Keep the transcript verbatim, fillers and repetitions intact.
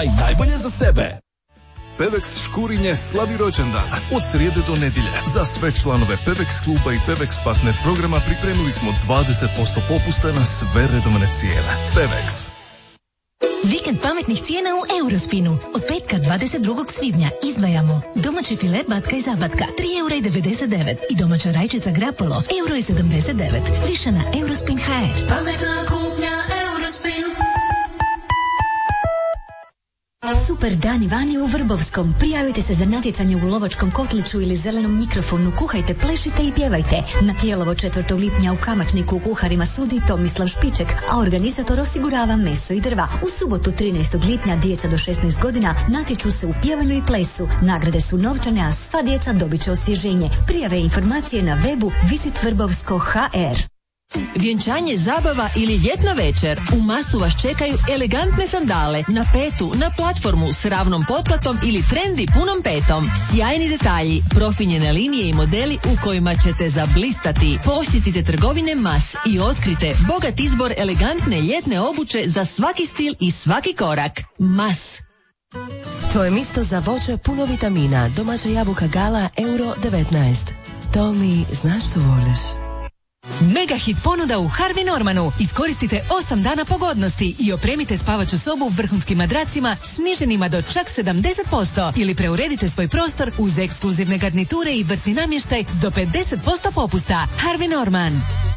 Daj najbolje za sebe. Pevex Škurinje slavi rođendan od srijede do nedjelje. Za sve članove Pevex kluba i Pevex partner programa pripremili smo dvadeset posto popusta na sve redovne cijene. Pevex. Vikend pametnih cijena u Eurospinu. Od petka dvadeset drugog svibnja izdvajamo domaći file batka i zabatka tri eura i devedeset devet i domaća rajčica grapolo euro i sedamdeset devet. Više na Eurospin ha er. Pametna kupnja Eurospin. Super dani vani u Vrbovskom. Prijavite se za natjecanje u lovačkom kotliću ili zelenom mikrofonu. Kuhajte, plešite i pjevajte. Na Tijelovo četvrtog lipnja u Kamačniku kuharima sudi Tomislav Špiček, a organizator osigurava meso i drva. U subotu trinaestog lipnja djeca do šesnaest godina natječu se u pjevanju i plesu. Nagrade su novčane, a sva djeca dobit će osvježenje. Prijave i informacije na webu visit vrbovsko tačka ha er. Vjenčanje, zabava ili ljetna večer. U Masu vas čekaju elegantne sandale na petu, na platformu s ravnom potplatom ili trendi punom petom. Sjajni detalji, profinjene linije i modeli u kojima ćete zablistati. Posjetite trgovine Mas i otkrite bogat izbor elegantne ljetne obuće za svaki stil i svaki korak. Mas. Tvoje misto za voće puno vitamina. Domaća jabuka Gala euro devetnaest. To mi znaš što voliš. Mega hit ponuda u Harvey Normanu. Iskoristite osam dana pogodnosti i opremite spavaću sobu vrhunskim madracima sniženima do čak sedamdeset posto. Ili preuredite svoj prostor uz ekskluzivne garniture i vrtni namještaj s do pedeset posto popusta. Harvey Norman.